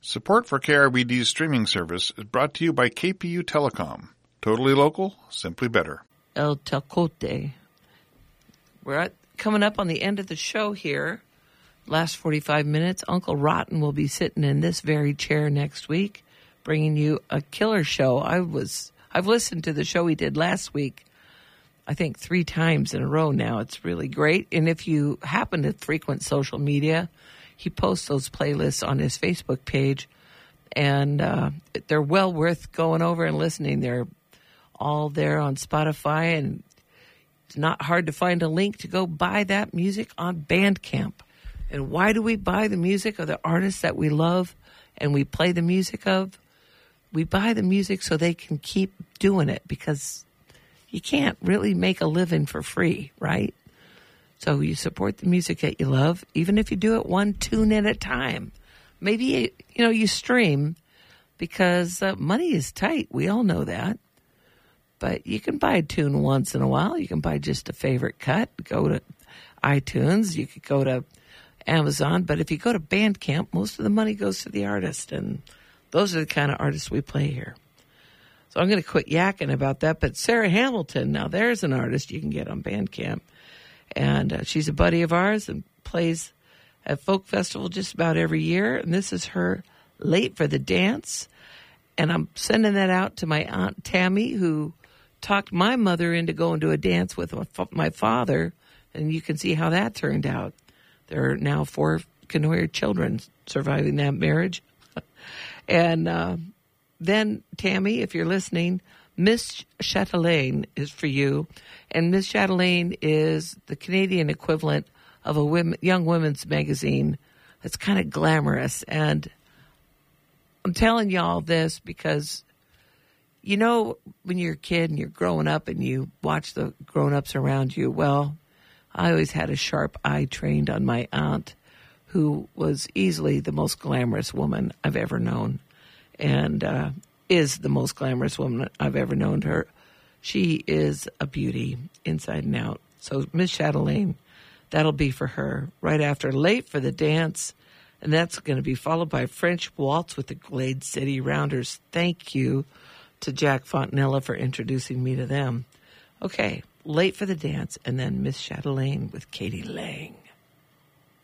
Support for KRBD's streaming service is brought to you by KPU Telecom. Totally local, simply better. El Telcote. We're coming up on the end of the show here. Last 45 minutes. Uncle Rotten will be sitting in this very chair next week, bringing you a killer show. I've listened to the show he did last week, I think 3 times in a row now. It's really great. And if you happen to frequent social media, he posts those playlists on his Facebook page, and they're well worth going over and listening. They're all there on Spotify, and it's not hard to find a link to go buy that music on Bandcamp. And why do we buy the music of the artists that we love and we play the music of? We buy the music so they can keep doing it, because you can't really make a living for free, right? So you support the music that you love, even if you do it one tune at a time. Maybe, you stream, because money is tight. We all know that. But you can buy a tune once in a while. You can buy just a favorite cut. Go to iTunes. You could go to Amazon. But if you go to Bandcamp, most of the money goes to the artist. And those are the kind of artists we play here. So I'm going to quit yakking about that. But Sarah Hamilton, now there's an artist you can get on Bandcamp. And she's a buddy of ours and plays at Folk Festival just about every year. And this is her Late for the Dance. And I'm sending that out to my Aunt Tammy, who talked my mother into going to a dance with my father. And you can see how that turned out. There are now 4 Kanoyer children surviving that marriage. And then, Tammy, if you're listening, Miss Chatelaine is for you. And Miss Chatelaine is the Canadian equivalent of a young women's magazine that's kind of glamorous. And I'm telling y'all this because, when you're a kid and you're growing up and you watch the grown-ups around you, well, I always had a sharp eye trained on my aunt, who was easily the most glamorous woman I've ever known, and is the most glamorous woman I've ever known. Her, she is a beauty inside and out. So Miss Chatelaine, that'll be for her right after Late for the Dance, and that's going to be followed by French Waltz with the Glade City Rounders. Thank you to Jack Fontanella for introducing me to them. Okay, Late for the Dance, and then Miss Chatelaine with Katie Lang.